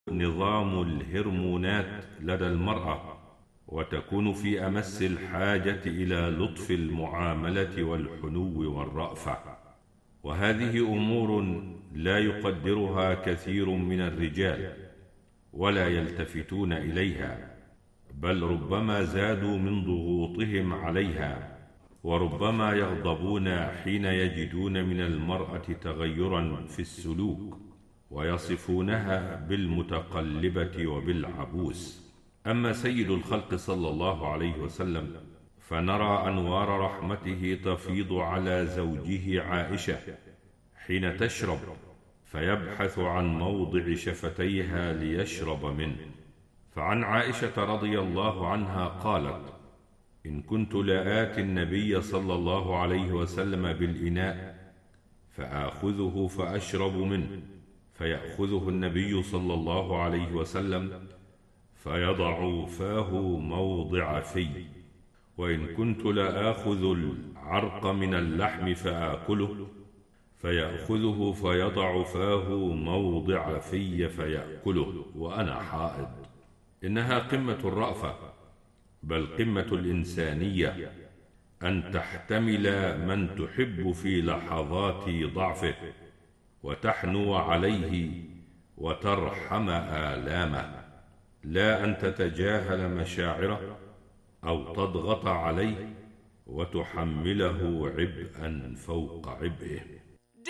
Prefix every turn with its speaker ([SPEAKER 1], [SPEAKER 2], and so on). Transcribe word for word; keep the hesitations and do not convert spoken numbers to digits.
[SPEAKER 1] نظام الهرمونات لدى المرأة، وتكون في أمس الحاجة إلى لطف المعاملة والحنو والرأفة، وهذه أمور لا يقدرها كثير من الرجال ولا يلتفتون إليها، بل ربما زادوا من ضغوطهم عليها، وربما يغضبون حين يجدون من المرأة تغيرا في السلوك، ويصفونها بالمتقلبة وبالعبوس. أما سيد الخلق صلى الله عليه وسلم فنرى أنوار رحمته تفيض على زوجه عائشة حين تشرب، فيبحث عن موضع شفتيها ليشرب منه. فعن عائشة رضي الله عنها قالت: إن كنت لآتي النبي صلى الله عليه وسلم بالإناء فآخذه فأشرب منه، فيأخذه النبي صلى الله عليه وسلم فيضع فاه موضع في، وإن كنت لآخذ العرق من اللحم فآكله فيأخذه فيضع فاه موضع في فيأكله وأنا حائض. إنها قمة الرأفة، بل قمة الإنسانية، أن تحتمل من تحب في لحظات ضعفه، وتحنو عليه وترحم آلامه، لا أن تتجاهل مشاعره أو تضغط عليه وتحمله عبئا فوق عبئه.